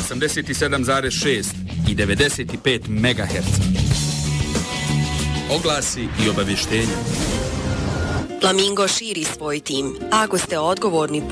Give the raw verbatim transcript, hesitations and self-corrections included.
osamdeset sedam zarez šest i devedeset pet megaherca. Oglasi i obavještenja. Flamingo širi svoj tim. Ako ste odgovorni